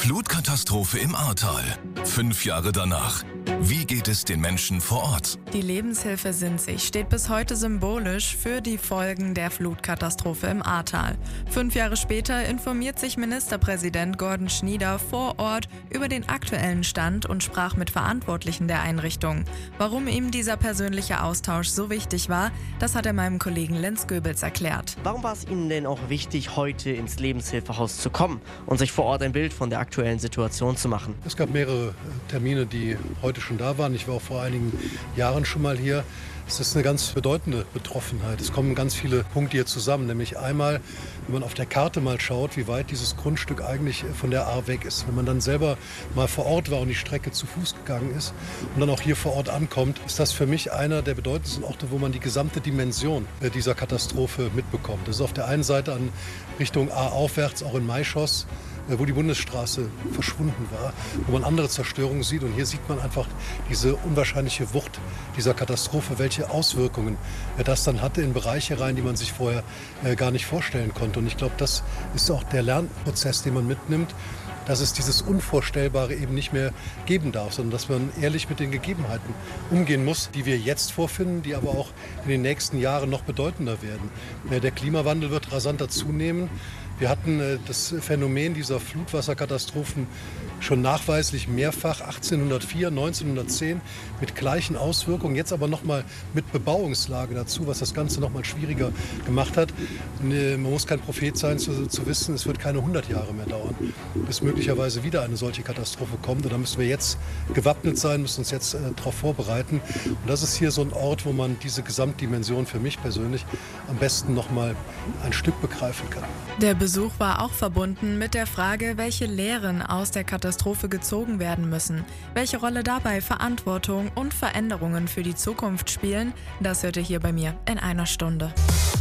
Flutkatastrophe im Ahrtal. 5 Jahre danach. Wie geht es den Menschen vor Ort? Die Lebenshilfe Sinzig steht bis heute symbolisch für die Folgen der Flutkatastrophe im Ahrtal. 5 Jahre später informiert sich Ministerpräsident Gordon Schnieder vor Ort über den aktuellen Stand und sprach mit Verantwortlichen der Einrichtung. Warum ihm dieser persönliche Austausch so wichtig war, das hat er meinem Kollegen Lenz Goebels erklärt. Warum war es Ihnen denn auch wichtig, heute ins Lebenshilfehaus zu kommen und sich vor Ort ein Bild von der aktuellen Situation zu machen? Es gab mehrere Termine, die heute schon da waren. Ich war auch vor einigen Jahren schon mal hier. Es ist eine ganz bedeutende Betroffenheit. Es kommen ganz viele Punkte hier zusammen. Nämlich einmal, wenn man auf der Karte mal schaut, wie weit dieses Grundstück eigentlich von der Ahr weg ist. Wenn man dann selber mal vor Ort war und die Strecke zu Fuß gegangen ist und dann auch hier vor Ort ankommt, ist das für mich einer der bedeutendsten Orte, wo man die gesamte Dimension dieser Katastrophe mitbekommt. Das ist auf der einen Seite an Richtung Ahr aufwärts, auch in Maischoss, wo die Bundesstraße verschwunden war, wo man andere Zerstörungen sieht. Und hier sieht man einfach diese unwahrscheinliche Wucht dieser Katastrophe, welche Auswirkungen das dann hatte in Bereiche rein, die man sich vorher gar nicht vorstellen konnte. Und ich glaube, das ist auch der Lernprozess, den man mitnimmt, dass es dieses Unvorstellbare eben nicht mehr geben darf, sondern dass man ehrlich mit den Gegebenheiten umgehen muss, die wir jetzt vorfinden, die aber auch in den nächsten Jahren noch bedeutender werden. Der Klimawandel wird rasanter zunehmen. Wir hatten das Phänomen dieser Flutwasserkatastrophen schon nachweislich mehrfach, 1804, 1910, mit gleichen Auswirkungen, jetzt aber nochmal mit Bebauungslage dazu, was das Ganze nochmal schwieriger gemacht hat. Man muss kein Prophet sein, zu wissen, es wird keine 100 Jahre mehr dauern, bis möglicherweise wieder eine solche Katastrophe kommt. Und da müssen wir jetzt gewappnet sein, müssen uns jetzt darauf vorbereiten. Und das ist hier so ein Ort, wo man diese Gesamtdimension für mich persönlich am besten nochmal ein Stück begreifen kann. Der Besuch war auch verbunden mit der Frage, welche Lehren aus der Katastrophe gezogen werden müssen. Welche Rolle dabei Verantwortung und Veränderungen für die Zukunft spielen, das hört ihr hier bei mir in einer Stunde.